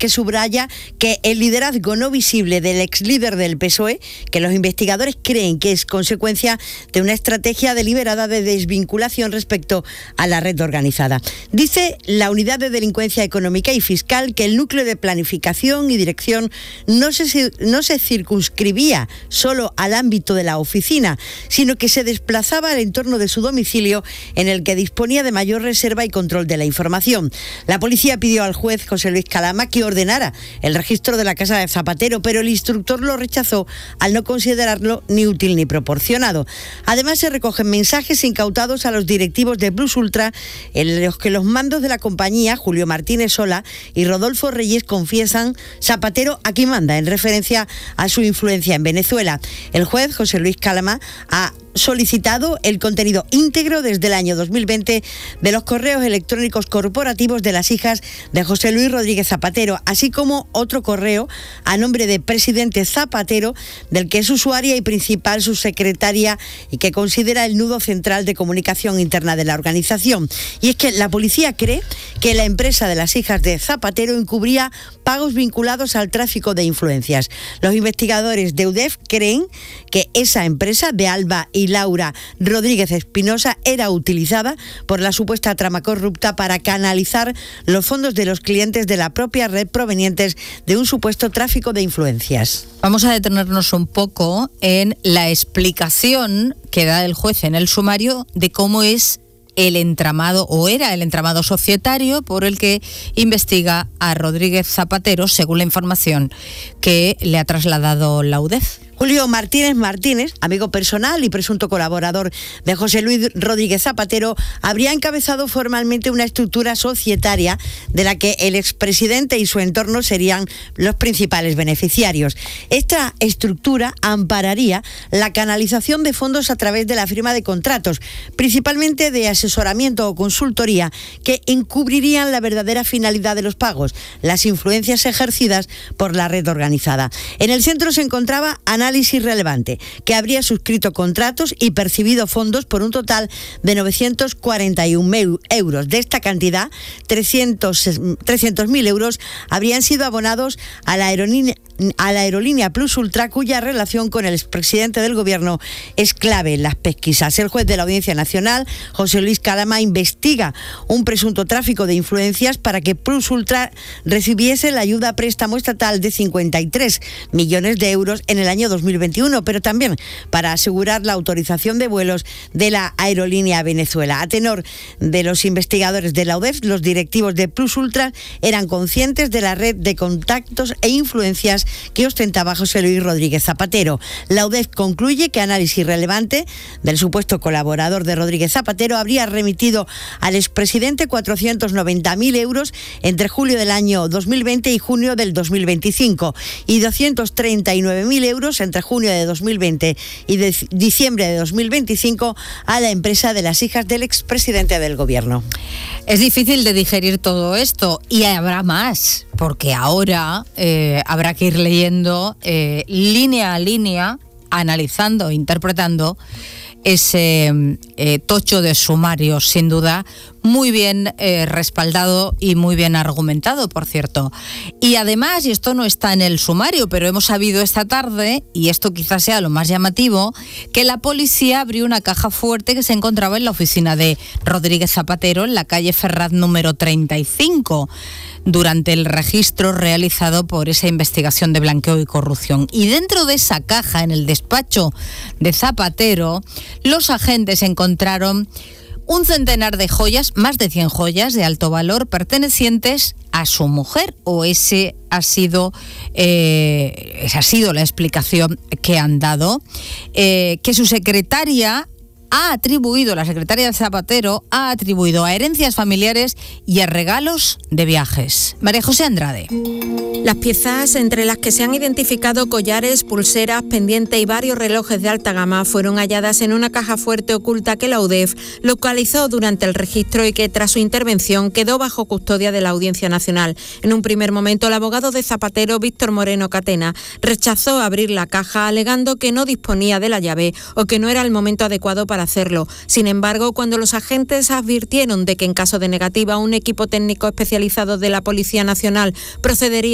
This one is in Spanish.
que subraya que el liderazgo no visible del exlíder del PSOE, que los investigadores creen que es consecuencia de una estrategia deliberada de desvinculación respecto a la red organizada. Dice la Unidad de Delincuencia Económica y Fiscal que el núcleo de planificación y dirección no se circunscribía solo al ámbito de la oficina, sino que se desplazaba al entorno de su domicilio, en el que disponía de mayor reserva y control de la información. La policía pidió al juez José Luis Calama que ordenara el registro de la casa de Zapatero, pero el instructor lo rechazó al no considerarlo ni útil ni proporcionado. Además, se recogen mensajes incautados a los directivos de Plus Ultra, en los que los mandos de la compañía, Julio Martínez Sola y Rodolfo Reyes, confiesan: Zapatero aquí manda, en referencia a su influencia en Venezuela. El juez José Luis Calama ha solicitado el contenido íntegro desde el año 2020 de los correos electrónicos corporativos de las hijas de José Luis Rodríguez Zapatero, así como otro correo a nombre de Presidente Zapatero, del que es usuaria y principal subsecretaria y que considera el nudo central de comunicación interna de la organización. Y es que la policía cree que la empresa de las hijas de Zapatero encubría pagos vinculados al tráfico de influencias. Los investigadores de UDEF creen que esa empresa de Alba y Laura Rodríguez Espinosa era utilizada por la supuesta trama corrupta para canalizar los fondos de los clientes de la propia red provenientes de un supuesto tráfico de influencias. Vamos a detenernos un poco en la explicación que da el juez en el sumario de cómo es el entramado, o era el entramado societario por el que investiga a Rodríguez Zapatero, según la información que le ha trasladado la UDEF. Julio Martínez, amigo personal y presunto colaborador de José Luis Rodríguez Zapatero, habría encabezado formalmente una estructura societaria de la que el expresidente y su entorno serían los principales beneficiarios. Esta estructura ampararía la canalización de fondos a través de la firma de contratos, principalmente de asesoramiento o consultoría, que encubrirían la verdadera finalidad de los pagos, las influencias ejercidas por la red organizada. En el centro se encontraba Análisis Relevante, que habría suscrito contratos y percibido fondos por un total de 941.000 euros. De esta cantidad, 300.000 euros habrían sido abonados a la aerolínea Plus Ultra, cuya relación con el expresidente del gobierno es clave en las pesquisas. El juez de la Audiencia Nacional, José Luis Calama, investiga un presunto tráfico de influencias para que Plus Ultra recibiese la ayuda préstamo estatal de 53 millones de euros en el año 2021, pero también para asegurar la autorización de vuelos de la aerolínea a Venezuela. A tenor de los investigadores de la UDEF, los directivos de Plus Ultra eran conscientes de la red de contactos e influencias que ostentaba José Luis Rodríguez Zapatero. La UDEF concluye que Análisis Relevante, del supuesto colaborador de Rodríguez Zapatero, habría remitido al expresidente 490.000 euros entre julio del año 2020 y junio del 2025 y 239.000 euros entre junio de 2020 y diciembre de 2025 a la empresa de las hijas del expresidente del gobierno. Es difícil de digerir todo esto y habrá más, porque ahora habrá que ir leyendo línea a línea, analizando, interpretando ese tocho de sumario, sin duda, muy bien respaldado y muy bien argumentado, por cierto. Y además, y esto no está en el sumario, pero hemos sabido esta tarde, y esto quizás sea lo más llamativo, que la policía abrió una caja fuerte que se encontraba en la oficina de Rodríguez Zapatero, en la calle Ferraz número 35, durante el registro realizado por esa investigación de blanqueo y corrupción. Y dentro de esa caja, en el despacho de Zapatero, los agentes encontraron un centenar de joyas, más de 100 joyas de alto valor pertenecientes a su mujer, o esa ha sido la explicación que han dado, que su secretaria la secretaria de Zapatero ha atribuido a herencias familiares y a regalos de viajes. María José Andrade. Las piezas, entre las que se han identificado collares, pulseras, pendientes y varios relojes de alta gama, fueron halladas en una caja fuerte oculta que la UDEF localizó durante el registro y que, tras su intervención, quedó bajo custodia de la Audiencia Nacional. En un primer momento, el abogado de Zapatero, Víctor Moreno Catena, rechazó abrir la caja, alegando que no disponía de la llave o que no era el momento adecuado para hacerlo. Sin embargo, cuando los agentes advirtieron de que, en caso de negativa, un equipo técnico especializado de la Policía Nacional procedería